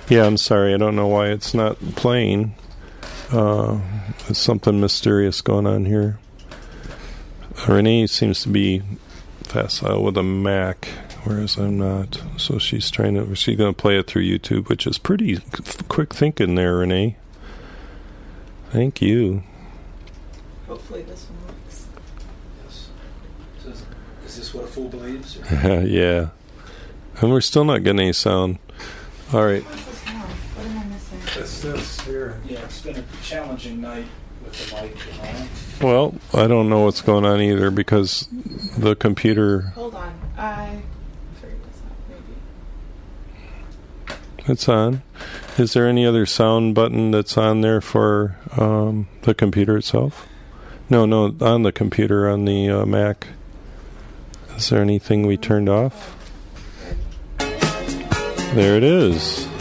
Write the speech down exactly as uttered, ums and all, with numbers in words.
Yeah, I'm sorry. I don't know why it's not playing. Uh, there's something mysterious going on here. Renee seems to be facile with a Mac, whereas I'm not. So she's trying to. She's going to play it through YouTube, which is pretty quick thinking there, Renee. Thank you. Hopefully this one works. Yes. So is, is this what a fool believes? Yeah. And we're still not getting any sound. All right. What's the sound? What am I missing? It's this here. Yeah, it's been a challenging night with the mic and all. Well, I don't know what's going on either because the computer... Hold on. I figured this out, maybe. It's on. Is there any other sound button that's on there for um, the computer itself? No, no, on the computer, on the uh, Mac. Is there anything we turned off? There it is.